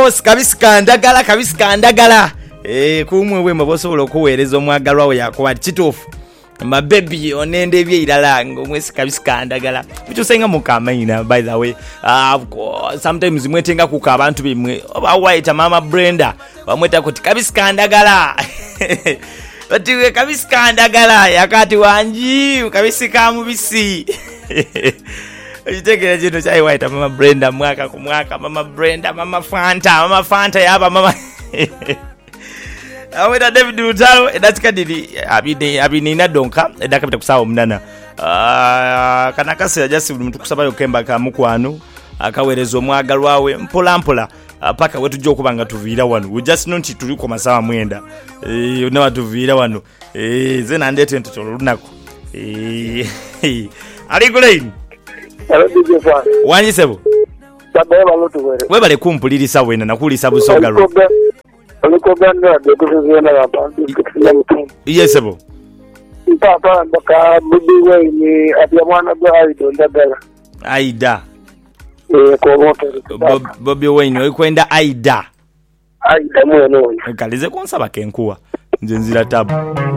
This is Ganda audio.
boss kabisika ndagala kumwe we mabosobola okuweereza omwagalwa we yakuba kituufu mabebi onende ebyirala ngomwesi kabisika ndagala bichusenga mukamaina by the way sometimes mwetenga kuka abantu bimwe oba white mama Brenda bamweta kuti kabisika ndagala batiwe kabisika ndagala yakati wanji kabisika mubisi Itegera jino chai white mama Brenda mwaka kumwaka mama Brenda mama Fanta yaba mama Aweda David Mutalo edatika dili abinina donka edakapita kusawa mnana kana kasira jasi muntu kusabayo kemba ka mukwano akawerezo omwagalwawe mpola paka wetu jo kubanga tuvira wano we just not tuliko masawa mwenda unawa tuvira wano zena ndete ntotolo lunako ali kulein wanyi sebo webale kumpulirisa wena nakulisa busogalwa Yes, sebo. Papa ndaka bibiwe ni abiyamwana bwa Aida. Ko moto. Bobi Wine okwenda Aida. Aida mwe no. Kalize konsaba kenkuwa. Nzenzira tabu.